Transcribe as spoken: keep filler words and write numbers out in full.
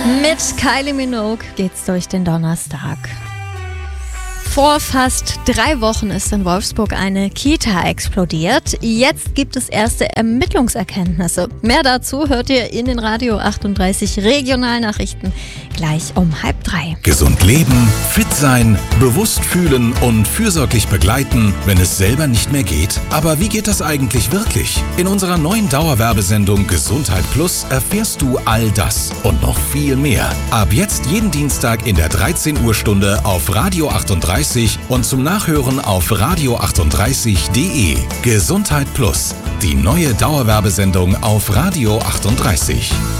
Mit Kylie Minogue geht's durch den Donnerstag. Vor fast drei Wochen ist in Wolfsburg eine Kita explodiert. Jetzt gibt es erste Ermittlungserkenntnisse. Mehr dazu hört ihr in den Radio achtunddreißig Regionalnachrichten gleich um halb drei. Gesund leben, fit sein, bewusst fühlen und fürsorglich begleiten, wenn es selber nicht mehr geht. Aber wie geht das eigentlich wirklich? In unserer neuen Dauerwerbesendung Gesundheit Plus erfährst du all das und noch viel mehr. Ab jetzt jeden Dienstag in der dreizehn Uhr Stunde auf Radio achtunddreißig und zum Nachhören auf radio achtunddreißig punkt de. Gesundheit Plus, die neue Dauerwerbesendung auf Radio achtunddreißig.